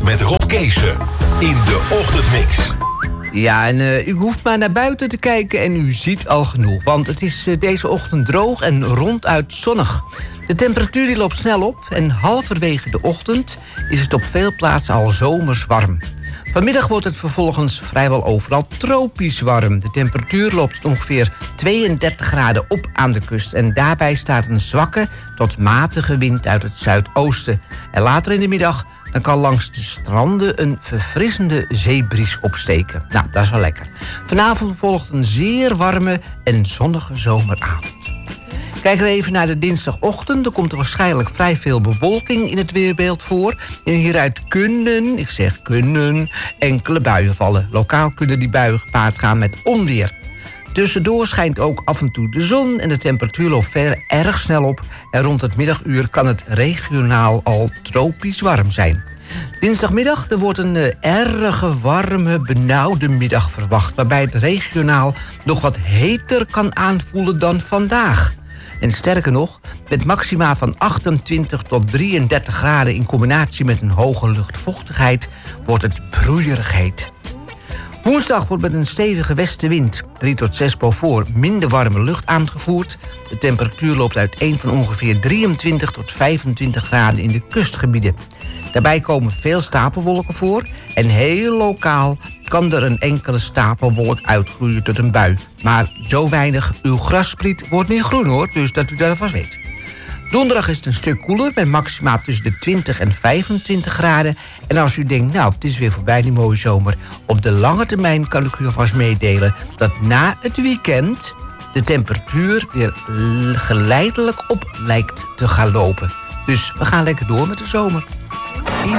met Rob Keesen in de Ochtendmix. Ja, en u hoeft maar naar buiten te kijken en u ziet al genoeg. Want het is deze ochtend droog en ronduit zonnig. De temperatuur die loopt snel op en halverwege de ochtend is het op veel plaatsen al zomers warm. Vanmiddag wordt het vervolgens vrijwel overal tropisch warm. De temperatuur loopt ongeveer 32 graden op aan de kust. En daarbij staat een zwakke tot matige wind uit het zuidoosten. En later in de middag dan kan langs de stranden een verfrissende zeebries opsteken. Nou, dat is wel lekker. Vanavond volgt een zeer warme en zonnige zomeravond. Kijken we even naar de dinsdagochtend. Er komt er waarschijnlijk vrij veel bewolking in het weerbeeld voor. En hieruit kunnen enkele buien vallen. Lokaal kunnen die buien gepaard gaan met onweer. Tussendoor schijnt ook af en toe de zon en de temperatuur loopt verder erg snel op. En rond het middaguur kan het regionaal al tropisch warm zijn. Dinsdagmiddag er wordt een erg warme, benauwde middag verwacht, waarbij het regionaal nog wat heter kan aanvoelen dan vandaag. En sterker nog, met maxima van 28 tot 33 graden in combinatie met een hoge luchtvochtigheid wordt het broeierig heet. Woensdag wordt met een stevige westenwind 3 tot 6 Beaufort minder warme lucht aangevoerd. De temperatuur loopt uiteen van ongeveer 23 tot 25 graden in de kustgebieden. Daarbij komen veel stapelwolken voor en heel lokaal kan er een enkele stapelwolk uitgroeien tot een bui. Maar zo weinig, uw grasspriet wordt niet groen hoor, dus dat u dat alvast weet. Donderdag is het een stuk koeler met maxima tussen de 20 en 25 graden. En als u denkt, nou, het is weer voorbij die mooie zomer. Op de lange termijn kan ik u alvast meedelen dat na het weekend de temperatuur weer geleidelijk op lijkt te gaan lopen. Dus we gaan lekker door met de zomer.